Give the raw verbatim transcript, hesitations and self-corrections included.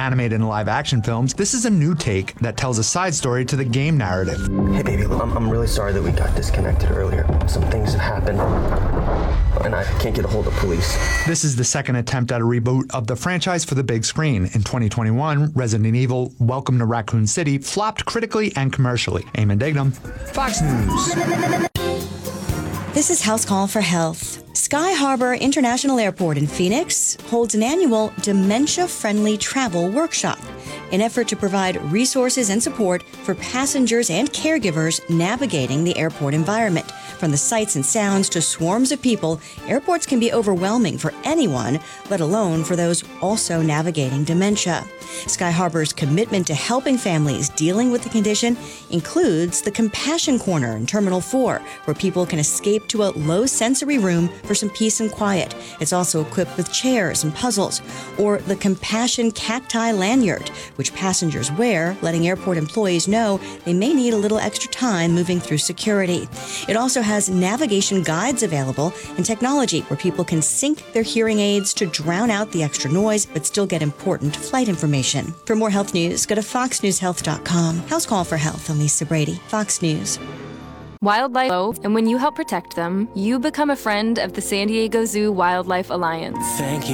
animated and live action films, this is a new take that tells a side story to the game narrative. Hey baby, I'm, I'm really sorry that we got disconnected earlier. Some things have happened, and I can't get a hold of police. This is the second attempt at a reboot of the franchise for the big screen. In twenty twenty-one, Resident Evil Welcome to Raccoon City flopped critically and commercially. Eamon Dignam, Fox News. This is House Call for Health. Sky Harbor International Airport in Phoenix holds an annual dementia-friendly travel workshop, an effort to provide resources and support for passengers and caregivers navigating the airport environment. From the sights and sounds to swarms of people, airports can be overwhelming for anyone, let alone for those also navigating dementia. Sky Harbor's commitment to helping families dealing with the condition includes the Compassion Corner in Terminal four, where people can escape to a low-sensory room for some peace and quiet. It's also equipped with chairs and puzzles, or the Compassion Cacti Lanyard, which passengers wear, letting airport employees know they may need a little extra time moving through security. It also has navigation guides available and technology where people can sync their hearing aids to drown out the extra noise but still get important flight information. For more health news, go to fox news health dot com. House Call for Health. I'm Lisa Brady, Fox News. Wildlife, and when you help protect them, you become a friend of the San Diego Zoo Wildlife Alliance. Thank you.